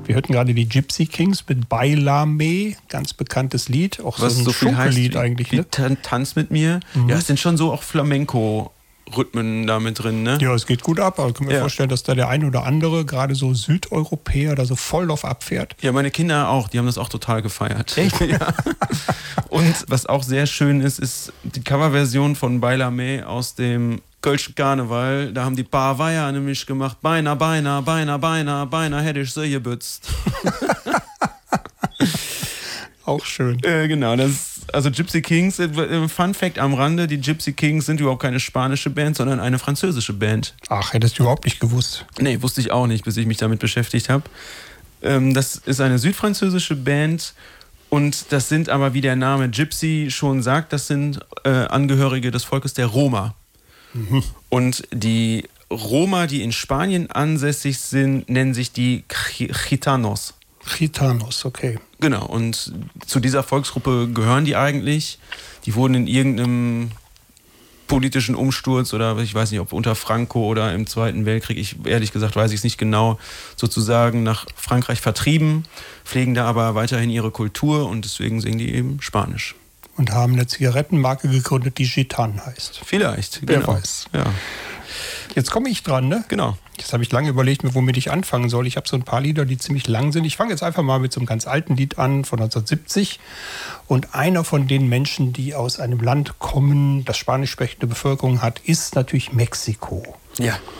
Wir hörten gerade die Gypsy Kings mit Bailame, ganz bekanntes Lied, auch Was so ein so viel heißt Schunkellied eigentlich. wie Ne? Tanz mit mir. Ja, es sind schon so auch Flamenco-Rhythmen da mit drin, ne? Ja, es geht gut ab, aber ich kann mir Ja. vorstellen, dass da der ein oder andere, gerade so Südeuropäer, da so voll drauf abfährt. Ja, meine Kinder auch, die haben das auch total gefeiert. Echt? Ja. Und was auch sehr schön ist, ist die Coverversion von Bailame aus dem Kölschen Karneval. Da haben die Bavaya nämlich gemacht, beinahe hätte ich sie gebützt. Auch schön. Genau, also Gypsy Kings, Fun Fact am Rande, die Gypsy Kings sind überhaupt keine spanische Band, sondern eine französische Band. Ach, hättest du überhaupt nicht gewusst. Nee, wusste ich auch nicht, bis ich mich damit beschäftigt habe. Das ist eine südfranzösische Band und das sind aber, wie der Name Gypsy schon sagt, das sind Angehörige des Volkes der Roma. Mhm. Und die Roma, die in Spanien ansässig sind, nennen sich die Gitanos. Gitanos, okay. Genau, und zu dieser Volksgruppe gehören die eigentlich. Die wurden in irgendeinem politischen Umsturz oder ich weiß nicht, ob unter Franco oder im Zweiten Weltkrieg, ehrlich gesagt weiß ich es nicht genau, sozusagen nach Frankreich vertrieben, pflegen da aber weiterhin ihre Kultur und deswegen singen die eben Spanisch. Und haben eine Zigarettenmarke gegründet, die Gitan heißt. Vielleicht, Wer genau. weiß. Ja, Jetzt komme ich dran, ne? genau. Jetzt habe ich lange überlegt, womit ich anfangen soll. Ich habe so ein paar Lieder, die ziemlich lang sind. Ich fange jetzt einfach mal mit so einem ganz alten Lied an, von 1970. Und einer von den Menschen, die aus einem Land kommen, das spanisch sprechende Bevölkerung hat, ist natürlich Mexiko. Ja.